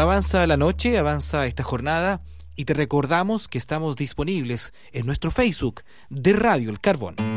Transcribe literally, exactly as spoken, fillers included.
avanza la noche, avanza esta jornada y te recordamos que estamos disponibles en nuestro Facebook de Radio El Carbón.